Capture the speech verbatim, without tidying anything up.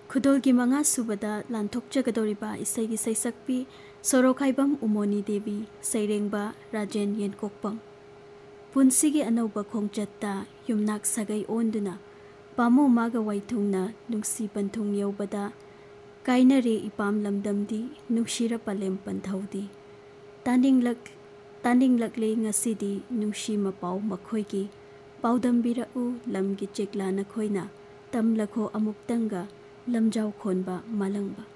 ꯈꯨꯗꯣꯜꯒꯤ ꯃꯉꯥ ꯁꯨꯕꯗ ꯂꯥꯟꯊꯣꯛꯆꯒꯗꯧꯔꯤꯕ ꯏꯁꯩꯒꯤ ꯁꯩꯁꯛꯄꯤ ꯁꯣꯔꯣꯈꯥꯏꯕꯝ ꯎꯃꯣꯅꯤ ꯗꯦꯕꯤ, ꯁꯩꯔꯦꯡꯕ ꯔꯥꯖꯦꯟ ꯌꯦꯟꯀꯣꯛꯄꯝ꯫ ꯄꯨꯟꯁꯤꯒꯤ ꯑꯅꯧꯕ ꯈꯣꯡꯆꯠꯇ ꯌꯨꯝꯅꯥꯛ ꯁꯥꯒꯩ ꯑꯣꯟꯗꯨꯅ ꯄꯥꯃꯨꯃꯥꯒ ꯋꯥꯏꯊꯨꯡꯅ ꯅꯨꯡꯁꯤ ꯄꯟꯊꯨꯡ ꯌꯧꯕꯗ ꯀꯥꯏꯅꯔꯦ ꯏꯄꯥꯝ ꯂꯝꯗꯝꯗꯤ ꯅꯨꯡꯁꯤꯔ ꯄꯂꯦꯝ ꯄꯟꯊꯧꯗꯤ꯫ ꯇꯥꯅꯤꯡꯂꯛ ꯇꯥꯅꯤꯡꯂꯛꯂꯦ ꯉꯁꯤꯗꯤ ꯅꯨꯡꯁꯤ ꯃꯄꯥꯎ ꯃꯈꯣꯏꯒꯤ, ꯄꯥꯎꯗꯝꯕꯤꯔꯛꯎ ꯂꯝꯒꯤ ꯆꯦꯛꯂꯥ ꯅꯈꯣꯏꯅ, ꯇꯝꯂꯈꯣ ꯑꯃꯨꯛꯇꯪꯒ ꯂꯝꯖꯥꯎ ꯈꯣꯟꯕ ꯃꯥꯂꯪꯕ꯫